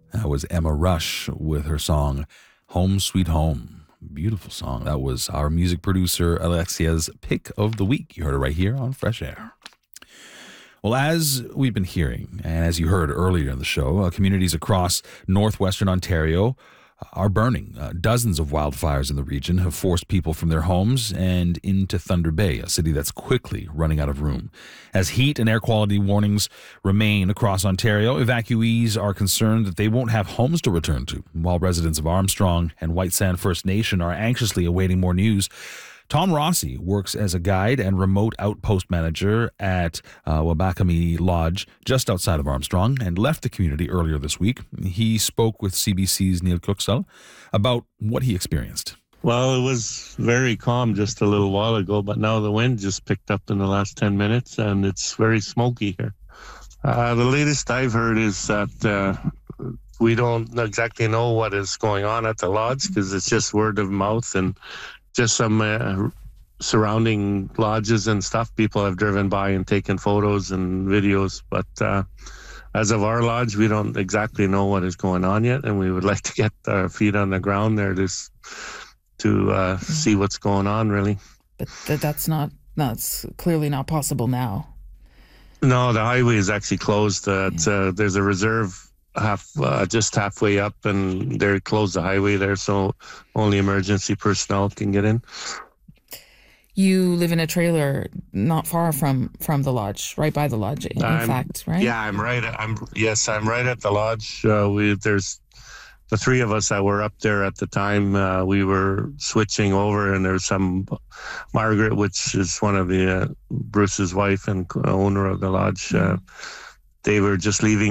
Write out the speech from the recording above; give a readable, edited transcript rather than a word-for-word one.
That was Emma Rush with her song Home Sweet Home. Beautiful song. That was our music producer Alexia's pick of the week. You heard it right here on Fresh Air. Well, as we've been hearing, and as you heard earlier in the show, communities across northwestern Ontario are burning. Dozens of wildfires in the region have forced people from their homes and into Thunder Bay, a city that's quickly running out of room. As heat and air quality warnings remain across Ontario, evacuees are concerned that they won't have homes to return to, while residents of Armstrong and White Sand First Nation are anxiously awaiting more news. Tom Rossi works as a guide and remote outpost manager at Wabakami Lodge, just outside of Armstrong, and left the community earlier this week. He spoke with CBC's Neil Kuksal about what he experienced. Well, it was very calm just a little while ago, but now the wind just picked up in the last 10 minutes, and it's very smoky here. The latest I've heard is that we don't exactly know what is going on at the lodge because it's just word of mouth and just some surrounding lodges and stuff. People have driven by and taken photos and videos, but as of our lodge, we don't exactly know what is going on yet, and we would like to get our feet on the ground there to see what's going on, really. But that's clearly not possible now. No, the highway is actually closed. There's a reserve just halfway up, and they closed the highway there, so only emergency personnel can get in. You live in a trailer not far from the lodge, right by the lodge, in fact, right? Yeah, I'm right at the lodge. There's the three of us that were up there at the time. We were switching over, and there's some Margaret, which is one of the Bruce's wife and owner of the lodge. They were just leaving